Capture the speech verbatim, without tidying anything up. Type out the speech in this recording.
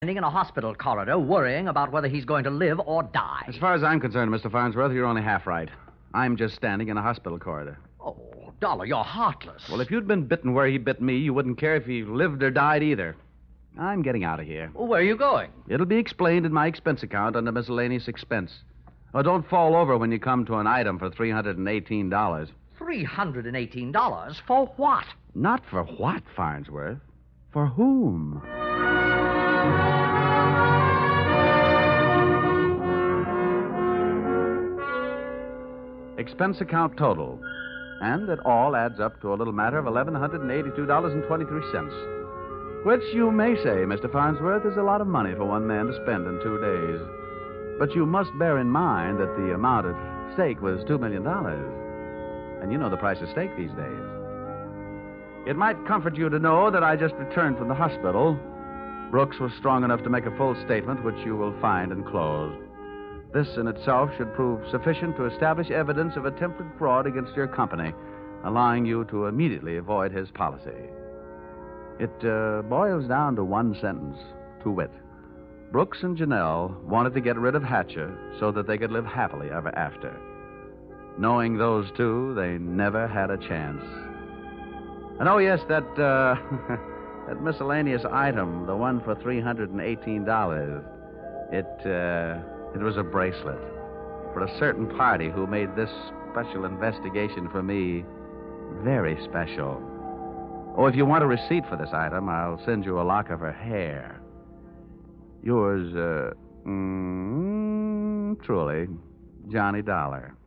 in a hospital corridor worrying about whether he's going to live or die. As far as I'm concerned, Mister Farnsworth, you're only half right. I'm just standing in a hospital corridor. Oh, Dollar, you're heartless. Well, if you'd been bitten where he bit me, you wouldn't care if he lived or died either. I'm getting out of here. Well, where are you going? It'll be explained in my expense account under miscellaneous expense. Oh, don't fall over when you come to an item for three hundred eighteen dollars. three hundred eighteen dollars? For what? Not for what, Farnsworth? For whom? Expense account total. And it all adds up to a little matter of one thousand one hundred eighty-two dollars and twenty-three cents. Which you may say, Mister Farnsworth, is a lot of money for one man to spend in two days. But you must bear in mind that the amount at stake was two million dollars. And you know the price of steak these days. It might comfort you to know that I just returned from the hospital. Brooks was strong enough to make a full statement, which you will find enclosed. This in itself should prove sufficient to establish evidence of attempted fraud against your company, allowing you to immediately avoid his policy. It uh, boils down to one sentence, to wit. Brooks and Janelle wanted to get rid of Hatcher so that they could live happily ever after. Knowing those two, they never had a chance. And oh, yes, that, uh, that miscellaneous item, the one for three hundred eighteen dollars, it, uh, it was a bracelet for a certain party who made this special investigation for me very special. Oh, if you want a receipt for this item, I'll send you a lock of her hair. Yours, uh, mm, truly, Johnny Dollar.